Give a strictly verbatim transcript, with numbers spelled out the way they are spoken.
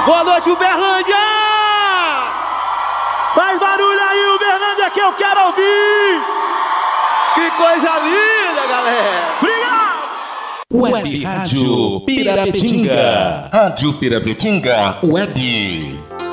Boa noite, Uberlândia! Faz barulho aí, Uberlândia, que eu quero ouvir! Que coisa linda, galera! Obrigado! Web Rádio Pirapetinga. Rádio Pirapetinga Web.